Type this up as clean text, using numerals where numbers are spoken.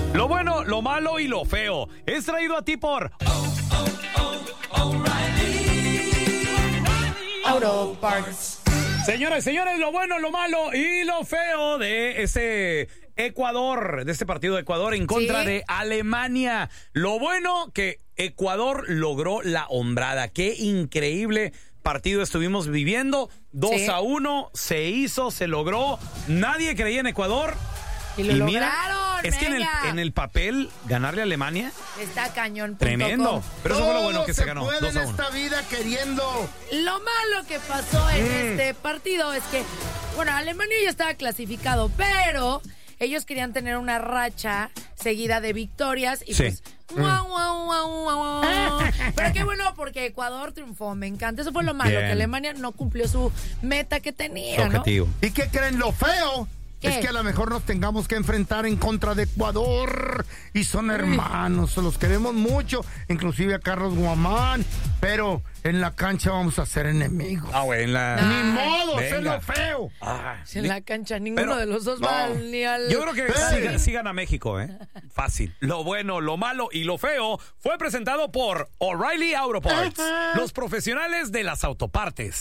Lo bueno, lo malo y lo feo es traído a ti por Auto Parts. Señoras y señores, lo bueno, lo malo y lo feo de ese Ecuador, de este partido de Ecuador en contra de Alemania. Lo bueno que Ecuador logró la hombrada. Qué increíble partido estuvimos viviendo. 2-1 se hizo, se logró. Nadie creía en Ecuador. Y lo lograron. Es que en el papel ganarle a Alemania está cañón. Tremendo. Pero eso fue lo bueno que se ganó. Todo se puede 2-1. en esta vida queriendo. Lo malo que pasó en este partido es que, bueno, Alemania ya estaba clasificado, pero ellos querían tener una racha seguida de victorias y pues... Pero qué bueno porque Ecuador triunfó, me encanta. Eso fue lo malo, Bien. que Alemania no cumplió su meta que tenía, ¿no? Objetivo. ¿Y qué creen? Lo feo ¿Qué? es que a lo mejor nos tengamos que enfrentar en contra de Ecuador. Y son hermanos, los queremos mucho. Inclusive a Carlos Guamán. Pero en la cancha vamos a ser enemigos. Ah, güey, en la... Ni modo, eso es venga. lo feo. En la cancha ninguno Pero- de los dos va ni al... Yo creo que sí gana México, ¿eh? Fácil. Lo bueno, lo malo y lo feo fue presentado por O'Reilly Auto Parts, los profesionales de las autopartes.